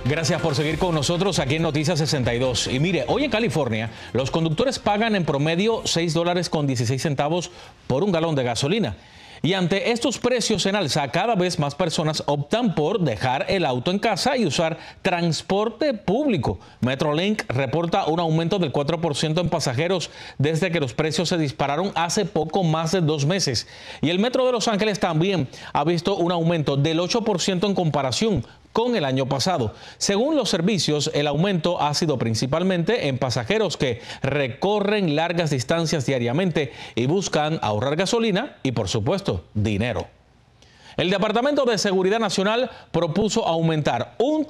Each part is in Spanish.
Gracias por seguir con nosotros aquí en Noticias 62. Y mire, hoy en California, los conductores pagan en promedio $6.16 por un galón de gasolina. Y ante estos precios en alza, cada vez más personas optan por dejar el auto en casa y usar transporte público. Metrolink reporta un aumento del 4% en pasajeros desde que los precios se dispararon hace poco más de 2 meses. Y el Metro de Los Ángeles también ha visto un aumento del 8% en comparación con el año pasado. Según los servicios, el aumento ha sido principalmente en pasajeros que recorren largas distancias diariamente y buscan ahorrar gasolina y, por supuesto, dinero. El Departamento de Seguridad Nacional propuso aumentar un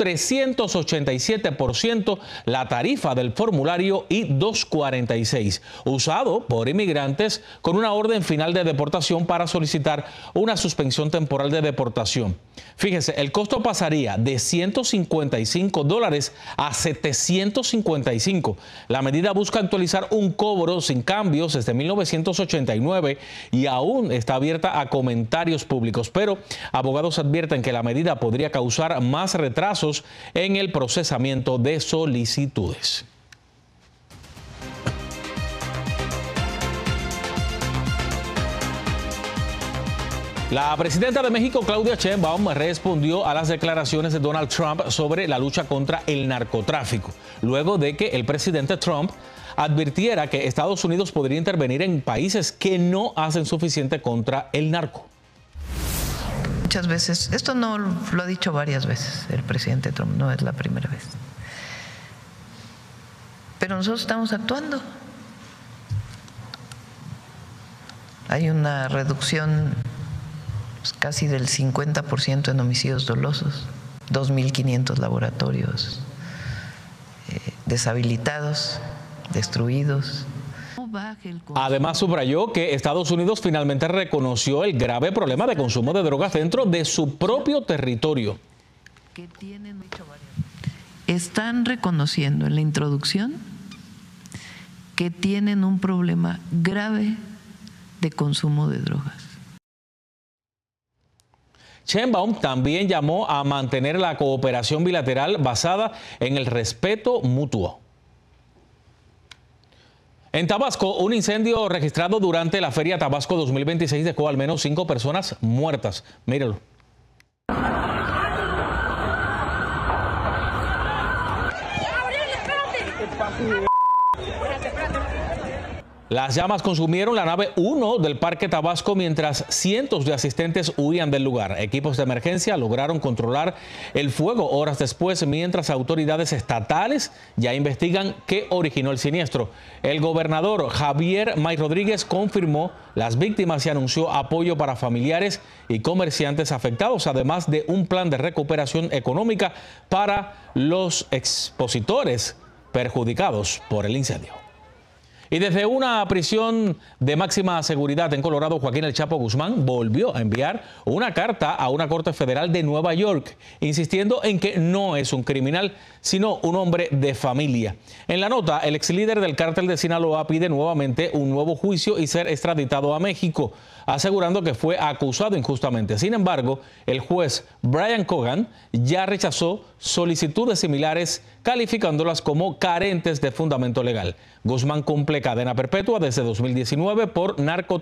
387% la tarifa del formulario I-246, usado por inmigrantes con una orden final de deportación para solicitar una suspensión temporal de deportación. Fíjense, el costo pasaría de $155 a $755. La medida busca actualizar un cobro sin cambios desde 1989 y aún está abierta a comentarios públicos, pero abogados advierten que la medida podría causar más retrasos en el procesamiento de solicitudes. La presidenta de México, Claudia Sheinbaum, respondió a las declaraciones de Donald Trump sobre la lucha contra el narcotráfico, luego de que el presidente Trump advirtiera que Estados Unidos podría intervenir en países que no hacen suficiente contra el narco. Muchas veces, esto no lo ha dicho varias veces el presidente Trump, no es la primera vez. Pero nosotros estamos actuando. Hay una reducción casi del 50% en homicidios dolosos, 2.500 laboratorios deshabilitados, destruidos. Además, subrayó que Estados Unidos finalmente reconoció el grave problema de consumo de drogas dentro de su propio territorio. Están reconociendo en la introducción que tienen un problema grave de consumo de drogas. Sheinbaum también llamó a mantener la cooperación bilateral basada en el respeto mutuo. En Tabasco, un incendio registrado durante la Feria Tabasco 2026 dejó al menos 5 personas muertas. Míralo. Las llamas consumieron la nave 1 del Parque Tabasco mientras cientos de asistentes huían del lugar. Equipos de emergencia lograron controlar el fuego horas después, mientras autoridades estatales ya investigan qué originó el siniestro. El gobernador Javier May Rodríguez confirmó las víctimas y anunció apoyo para familiares y comerciantes afectados, además de un plan de recuperación económica para los expositores perjudicados por el incendio. Y desde una prisión de máxima seguridad en Colorado, Joaquín El Chapo Guzmán volvió a enviar una carta a una corte federal de Nueva York, insistiendo en que no es un criminal, sino un hombre de familia. En la nota, el ex líder del cártel de Sinaloa pide nuevamente un nuevo juicio y ser extraditado a México, asegurando que fue acusado injustamente. Sin embargo, el juez Brian Cogan ya rechazó solicitudes similares, calificándolas como carentes de fundamento legal. Guzmán cumple cadena perpetua desde 2019 por narcotráfico.